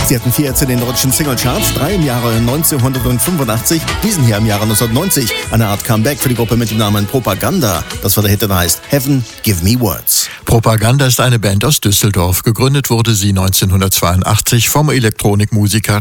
Sie hatten 4 Hits in den deutschen Singlecharts, 3 im Jahre 1985, diesen hier im Jahre 1990. Eine Art Comeback für die Gruppe mit dem Namen Propaganda. Das war der Hit, der heißt Heaven, Give Me Words. Propaganda ist eine Band aus Düsseldorf. Gegründet wurde sie 1982 vom Elektronikmusiker